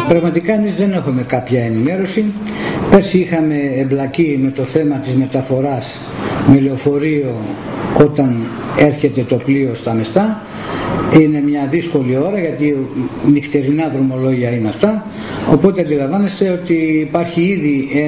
Πραγματικά εμείς δεν έχουμε κάποια ενημέρωση. Πέρσι είχαμε εμπλακεί με το θέμα της μεταφοράς με λεωφορείο όταν έρχεται το πλοίο στα Μεστά. Είναι μια δύσκολη ώρα γιατί νυχτερινά δρομολόγια είναι αυτά, οπότε αντιλαμβάνεστε ότι υπάρχει ήδη